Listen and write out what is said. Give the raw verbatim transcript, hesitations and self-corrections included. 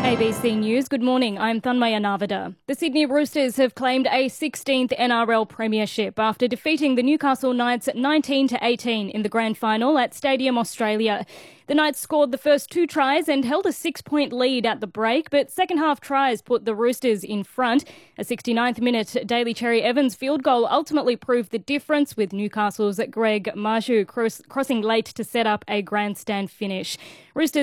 A B C News, good morning, I'm Thanmaya Narvada. The Sydney Roosters have claimed a sixteenth N R L premiership after defeating the Newcastle Knights nineteen to eighteen in the grand final at Stadium Australia. The Knights scored the first two tries and held a six-point lead at the break, but second-half tries put the Roosters in front. A sixty-ninth minute Daly Cherry Evans field goal ultimately proved the difference, with Newcastle's Greg Marzhew cross- crossing late to set up a grandstand finish. Roosters